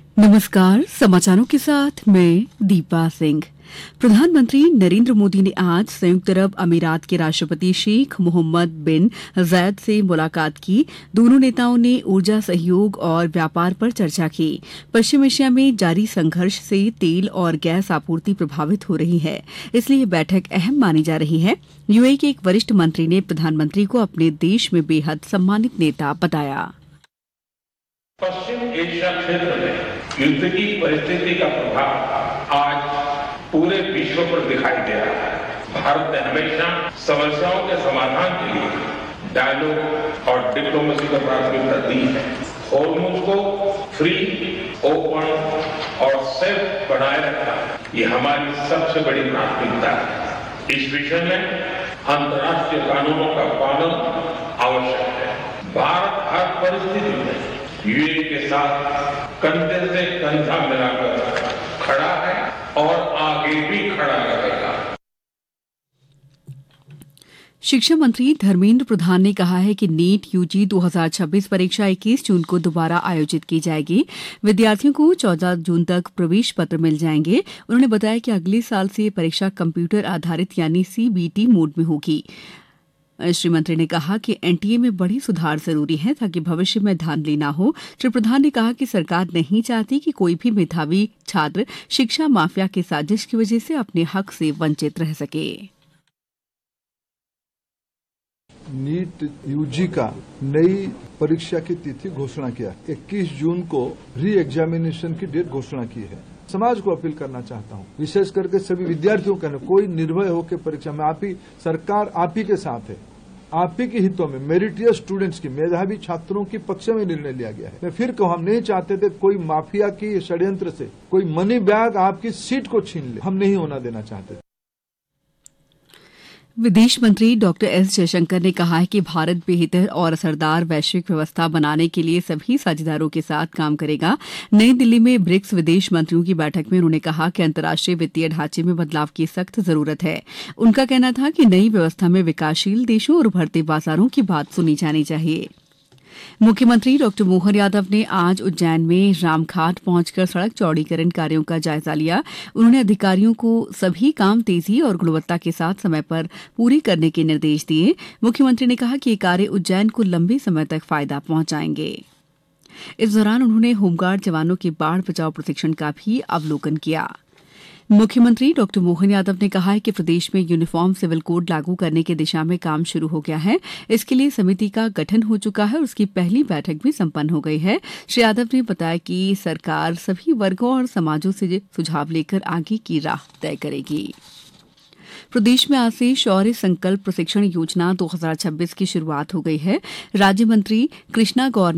नमस्कार, समाचारों के साथ मैं दीपा सिंह। प्रधानमंत्री नरेंद्र मोदी ने आज संयुक्त अरब अमीरात के राष्ट्रपति शेख मोहम्मद बिन जायद से मुलाकात की। दोनों नेताओं ने ऊर्जा सहयोग और व्यापार पर चर्चा की। पश्चिम एशिया में जारी संघर्ष से तेल और गैस आपूर्ति प्रभावित हो रही है, इसलिए यह बैठक अहम मानी जा रही है। यूएई के एक वरिष्ठ मंत्री ने प्रधानमंत्री को अपने देश में बेहद सम्मानित नेता बताया। पश्चिम एशिया क्षेत्र में युद्ध की परिस्थिति का प्रभाव आज पूरे विश्व पर दिखाई दे रहा है। भारत ने हमेशा समस्याओं के समाधान के लिए डायलॉग और डिप्लोमेसी को प्राथमिकता दी है। होर्मुज़ को फ्री, ओपन और सेफ बनाए रखना ये हमारी सबसे बड़ी प्राथमिकता है। इस विषय में अंतर्राष्ट्रीय कानूनों का पालन आवश्यक है। भारत हर परिस्थिति में यूएई के साथ कंधे से कंधा मिलाकर खड़ा है और आगे भी खड़ा रहेगा। शिक्षा मंत्री धर्मेंद्र प्रधान ने कहा है कि नीट यूजी 2026 परीक्षा 21 जून को दोबारा आयोजित की जाएगी। विद्यार्थियों को 14 जून तक प्रवेश पत्र मिल जाएंगे। उन्होंने बताया कि अगले साल से ये परीक्षा कंप्यूटर आधारित यानी सीबीटी मोड में होगी। श्री मंत्री ने कहा कि एनटीए में बड़ी सुधार जरूरी है ताकि भविष्य में धांधली न हो। श्री प्रधान ने कहा कि सरकार नहीं चाहती कि कोई भी मेधावी छात्र शिक्षा माफिया की साजिश की वजह से अपने हक से वंचित रह सके। नीट यूजी का नई परीक्षा की तिथि घोषणा किया। 21 जून को री एग्जामिनेशन की डेट घोषणा की है। समाज को अपील करना चाहता हूं, विशेष करके सभी विद्यार्थियों का कोई निर्भय होकर परीक्षा में सरकार आप ही के साथ है। आप ही के हितों में मेरिटियस स्टूडेंट्स की, मेधावी छात्रों की पक्ष में निर्णय लिया गया है। मैं फिर कहूं, हम नहीं चाहते थे कोई माफिया की षड्यंत्र से कोई मनी बैग आपकी सीट को छीन ले। हम नहीं होना देना चाहते। विदेश मंत्री डॉक्टर एस जयशंकर ने कहा है कि भारत बेहतर और असरदार वैश्विक व्यवस्था बनाने के लिए सभी साझेदारों के साथ काम करेगा। नई दिल्ली में ब्रिक्स विदेश मंत्रियों की बैठक में उन्होंने कहा कि अंतर्राष्ट्रीय वित्तीय ढांचे में बदलाव की सख्त जरूरत है। उनका कहना था कि नई व्यवस्था में विकासशील देशों और उभरते बाजारों की बात सुनी जानी चाहिए। मुख्यमंत्री डॉक्टर मोहन यादव ने आज उज्जैन में रामघाट पहुंचकर सड़क चौड़ीकरण कार्यों का जायजा लिया। उन्होंने अधिकारियों को सभी काम तेजी और गुणवत्ता के साथ समय पर पूरी करने के निर्देश दिए। मुख्यमंत्री ने कहा कि ये कार्य उज्जैन को लंबे समय तक फायदा पहुंचाएंगे। इस दौरान उन्होंने होमगार्ड जवानों के बाढ़ बचाव प्रशिक्षण का भी अवलोकन किया। मुख्यमंत्री डॉक्टर मोहन यादव ने कहा है कि प्रदेश में यूनिफॉर्म सिविल कोड लागू करने की दिशा में काम शुरू हो गया है। इसके लिए समिति का गठन हो चुका है और उसकी पहली बैठक भी संपन्न हो गई है। श्री यादव ने बताया कि सरकार सभी वर्गों और समाजों से सुझाव लेकर आगे की राह तय करेगी। प्रदेश में आज से शौर्य संकल्प प्रशिक्षण योजना 2026 की शुरुआत हो गई है। राज्य मंत्री कृष्णा गौर